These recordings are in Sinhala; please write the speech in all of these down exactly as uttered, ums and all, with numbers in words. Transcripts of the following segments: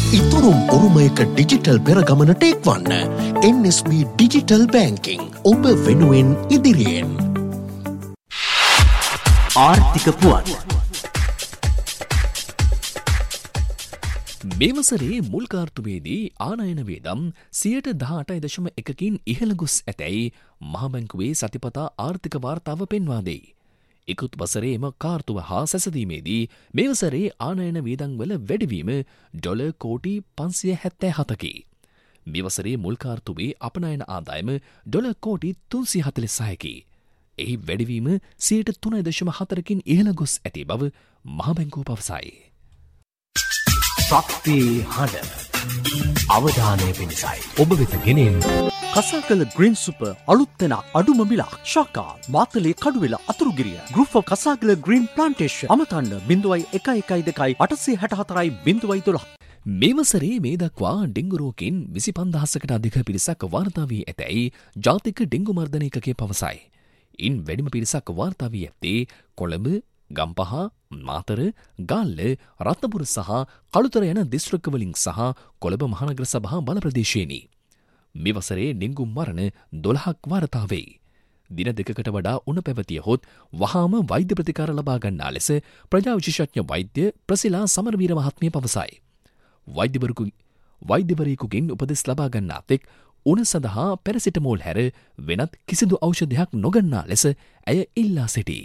ඉතුරුම් උරුමයක ඩිජිටල් පෙරගමනට එක්වන්න. එන් එස් බී ඩිජිටල් බැංකිං ඔබ වෙනුවෙන් ඉදිරියෙන්. ආර්ථික පුවත්. මේ වසරේ මුල් කාර්තුවේදී ආනයන වේදම් සියයට දහඅටයි දශම එකකින් ඉහළ ගොස් ඇතැයි මහ බැංකුවේ සතිපතා ආර්ථික වාර්තාව පෙන්වා දෙයි. ඉකුත් වසරේ එම කාර්තුව හා සැසඳීමේදී මේ වසරේ ආනයන වේදම්වල වැඩිවීම ඩොලර් කෝටි පන්සිය හැත්තෑ හතකි. මේ වසරේ මුල් කාර්තුවේ අපනයන ආදායම ඩොලර් කෝටි තුන්සිය හතළිස් හයකි. එහි වැඩිවීම සියයට තුනයි දශම හතරකින් ඉහළ ගොස් ඇති බව මහ බැංකුව පවසයි. ශක්තියේ හඬ අවධානය පිණිසයි ඔබ වෙත ගෙනෙන් කසාකල ග්‍රීන් සුපර් අලුත්වෙන අඩුම මිලක් ශාකා Matale Kaduwela Athurugiriya group of කසාකල green plantation අමතන්න බිංදුවයි එකයි එකයි දෙකයි අටසිය හැට හතරයි බිංදුවයි දොළහ. මේ වසරේ මේ දක්වා ඩෙංගු රෝගීන් විසි පන්දහසකට අධික පිරිසක් වාර්තා වී ඇතැයි ජාතික ඩෙංගු මර්ධන ඒකකය පවසයි. ඉන් වැඩිම පිරිසක් වාර්තා වී ඇත්තේ කොළඹ, ගම්පහ, මාතර, ගාල්ල, රත්නපුර සහ කළුතර යන දිස්ත්‍රික්කවලින් සහ කොළඹ මහනගර සභා බල ප්‍රදේශයෙනි. මේ වසරේ ඩෙංගු මරණ දොළහක් වාර්තා වෙයි. දින දෙකකට වඩා උණ පැවතියහොත් වහාම වෛද්‍ය ප්‍රතිකාර ලබා ගන්නා ලෙස ප්‍රජා විශේෂඥ වෛද්‍ය ප්‍රසිලා සමරවීර මහත්මිය පවසයි. වෛද්‍යවරයෙකු වෛද්‍යවරයෙකුගෙන් උපදෙස් ලබා ගන්නා තෙක් උණ සඳහා පැරසිටමෝල් හැර වෙනත් කිසිදු ඖෂධයක් නොගන්නා ලෙස ඇය ඉල්ලා සිටී.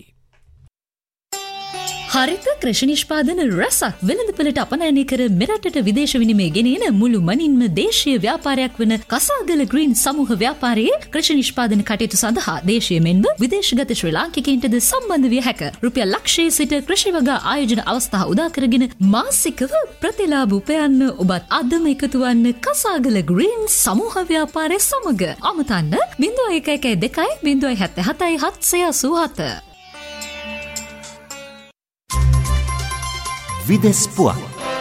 හරිත කෘෂි නිෂ්පාදන රසක් වෙළඳපළට අපනයනය කර මෙරටට විදේශ විනිමය ගෙනෙන මුළු මනින්ම දේශීය ව්‍යාපාරයක් වන කසාගල ග්‍රීන් සමූහ ව්‍යාපාරයේ කෘෂි නිෂ්පාදන කටයුතු සඳහා දේශීය මෙන්ම විදේශගත ශ්‍රී ලාංකිකයින්ටද සම්බන්ධ විය හැක. රුපියල් ලක්ෂයේ සිට කෘෂි වගා ආයෝජන අවස්ථා උදා කරගෙන මාසිකව ප්‍රතිලාභ උපයන්න ඔබත් අදම එකතු වන්න කසාගල ග්‍රීන් සමූහ ව්‍යාපාරය සමග. අමතන්න බිංදුව එක එකයි දෙකයි බිංදුව හැත්තෑ හතයි හත්සිය අසූ හත. විදෙස් පුවත්.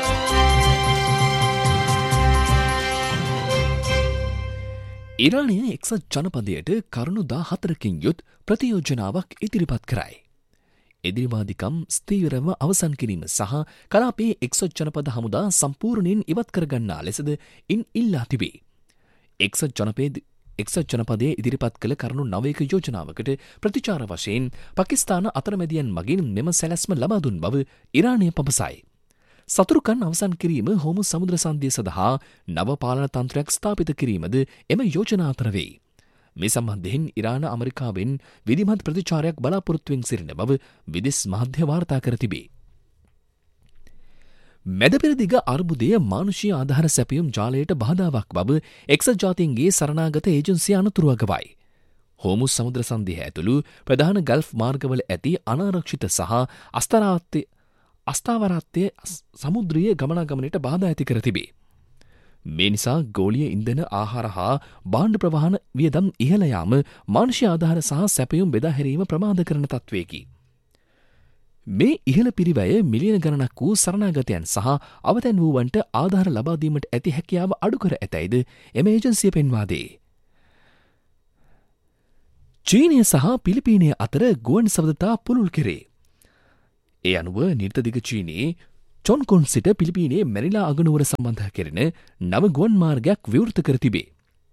ඉරානය එක්සත් ජනපදයට කරුණු දාහතරකින් යුත් ප්‍රතියෝජනාවක් ඉදිරිපත් කරයි. එදිරිවාදිකම් ස්ථීවරව අවසන් කිරීම සහ කලාපයේ එක්සත් ජනපද හමුදා සම්පූර්ණයෙන් ඉවත් කරගන්නා ලෙසද ඉන් ඉල්ලා තිබේ. එක්සත් ජනපද එක්සත් ජනපදයේ ඉදිරිපත් කළ කරුණු නවයක යෝජනාවකට ප්‍රතිචාර වශයෙන් පාකිස්තාන අතරමැදියන් මගින් මෙම සැලැස්ම ලබා දුන් බව ඉරානය පවසයි. සතුරුකම් අවසන් කිරීම හෝමුස් සමුද්‍ර සන්ධිය සඳහා නව පාලන තන්ත්‍රයක් ස්ථාපිත කිරීමද එම යෝජනා අතර වෙයි. මේ සම්බන්ධයෙන් ඉරාන ඇමරිකාවෙන් විධිමත් ප්‍රතිචාරයක් බලාපොරොත්තුවෙන් සිටින බව විදෙස් මාධ්‍ය වාර්තා කර තිබේ. මැදපෙරදිග අර්බුදය මානුෂීය ආධාර සැපයුම් ජාලයට බාධාවක් බව එක්සත් ජාතීන්ගේ සරණාගත ඒජන්සිය අනතුරුවගවයි. හෝමුස් සමුද්‍ර සන්ධිය ඇතුළු ප්‍රධාන ගල්ෆ් මාර්ගවල ඇති අනාරක්ෂිත සහ අස්ථාවරාත්‍ය අස්ථාවරාත්‍ය සමුද්‍රීය ගමනාගමනයට බාධා ඇති කර තිබේ. මේ නිසා ගෝලීය ඉන්ධන ආහාර හා භාණ්ඩ ප්‍රවාහන වියදම් ඉහළ යාම මානුෂීය ආධාර සහ සැපයුම් බෙදා හැරීම ප්‍රමාද කරන තත්වයකි. මේ ඉහළ පිරිවැය මිලියන ගණනක් වූ සරණාගතයන් සහ අවතැන් වූවන්ට ආධාර ලබා දීමට ඇති හැකියාව අඩු කර ඇතැයිද එම ඒජන්සිය පෙන්වා දේ. චීනය සහ පිලිපීනය අතර ගුවන් සබඳතා පුළුල් කෙරේ. ඒ අනුව නිර්තදිග චීනයේ චොන්කොන් සිට පිලිපීනයේ මැනිලා අගනුවර සම්බන්ධ කෙරෙන නව ගුවන් මාර්ගයක් විවෘත කර තිබේ.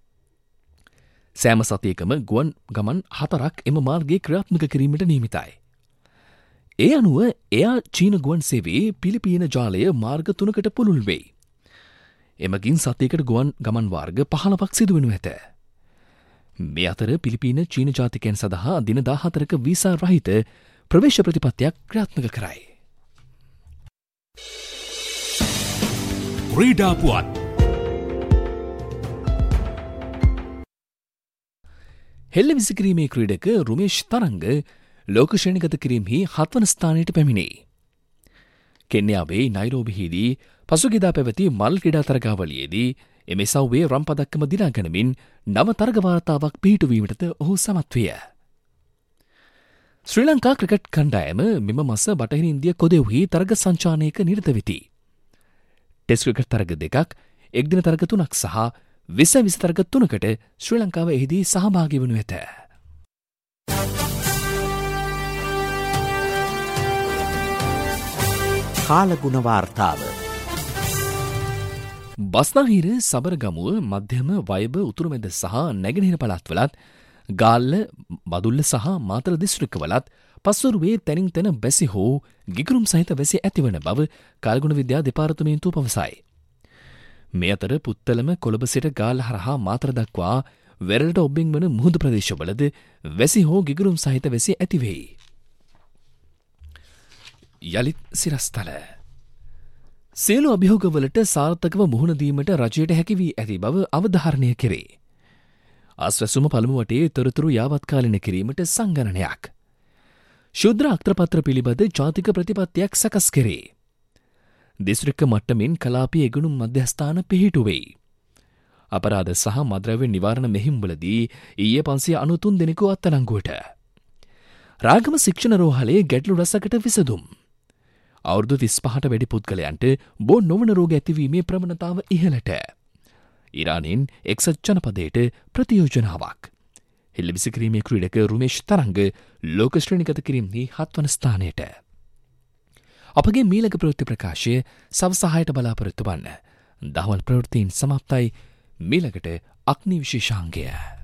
සෑම සතියකම ගුවන් ගමන් හතරක් එම මාර්ගයේ ක්‍රියාත්මක කිරීමට නියමිතයි. ඒ අනුව එයා චීන ගුවන් සේවයේ පිලිපීන ජාලය මාර්ග තුනකට පුළුල් වෙයි. එමගින් සතියකට ගුවන් ගමන් වාර්ග පහළවක් සිදුවනු ඇත. මේ අතර පිලිපීන චීන ජාතිකයන් සඳහා දින දාහතරක වීසා රහිත ප්‍රවේශ ප්‍රතිපත්තියක් ක්‍රියාත්මක කරයි. ක්‍රීඩා පුවත්. හෙල්ල විසිකිරීමේ ක්‍රීඩක රුමේෂ් තරංග ලෝක ශ්‍රේණිගත කිරීමෙහි හත්වන ස්ථානයට පැමිණේ. කෙන්යාවේ නයිරෝබිහිදී පසුගියදා පැවති මල් ක්‍රීඩා තරගාවලියේදී එම සව්වේ රම් පදක්කම දිනා ගනිමින් නව තරග වාර්තාවක් පිහිටුවීමටද ඔහු සමත් විය. ශ්‍රී ලංකා ක්‍රිකට් කණ්ඩායම මෙම මස බටහිර ඉන්දිය කොදෙව්හි තරග සංචානයක නිරත වෙති. ටෙස්ට් ක්‍රිකට් තරග දෙකක්, එක්දින තරග තුනක් සහ විස විස තරග තුනකට ශ්‍රී ලංකාව එහිදී සහභාගී වනු ඇත. කාලගුණ වාර්තාව. බස්නාහිර සබරගමුව මධ්‍යම වයබ උතුරුමැද සහ නැගෙනහිර පළාත්වලත් ගාල්ල බදුල්ල සහ මාතර දිස්ත්‍රික්කවලත් පස්වරුවේ තැනින් තැන වැසි හෝ ගිගුරුම් සහිත වැසි ඇතිවන බව කාල්ගුණ විද්‍යා දෙපාර්තමේන්තුව පවසයි. මේ අතර පුත්තලම කොළඹ සිට ගාල්ල හරහා මාතර දක්වා වෙරළට ඔබ්බෙන් වන මුහුදු ප්‍රදේශවලද වැසි හෝ ගිගුරුම් සහිත වැසි ඇතිවෙයි. යළිත් සිරස්තල සියලු අභියෝගවලට සාර්ථකව මුහුණ දීමට රජයට හැකි වී ඇති බව අවධාරණය කෙරේ. ආස්වැසුම පළමු වටේ තොරතුරු යාවත්කාලින කිරීමට සංගණනයක්. ශුද්‍ර අක්‍රපත්‍ර පිළිබඳ ජාතික ප්‍රතිපත්තියක් සකස් කෙරේ. දිස්ත්‍රික්ක මට්ටමින් කලාපී එගුණුම් මධ්‍යස්ථාන පිහිටුවෙයි. අපරාධ සහ මද්‍රව්‍ය නිවාරණ මෙහිම්වලදී ඊයේ පන්සිය අනූතුන් දෙනෙකු අත්අඩංගුවට. රාගම ශික්ෂණ රෝහලේ ගැටලු රසකට විසඳුම්. අවුරුදු තිස්පහට වැඩි පුද්ගලයන්ට බෝ නොවන රෝග ඇතිවීමේ ප්‍රවණතාව ඉහළට. ඉරානයෙන් එක්සත් ජනපදයට ප්‍රතියෝජනාවක්. හෙල්ලිවිසි කිරීමේ ක්‍රීඩක රුමේෂ් තරංග ලෝක ශ්‍රේණිගත කිරීමේ හත්වන ස්ථානයට. අපගේ මීළඟ ප්‍රවෘත්ති ප්‍රකාශය සවස හයට බලාපොරොත්තු වන්න. දහවල් ප්‍රවෘත්තීන් සමාප්තයි. මීළඟට අග්නි විශේෂාංගය.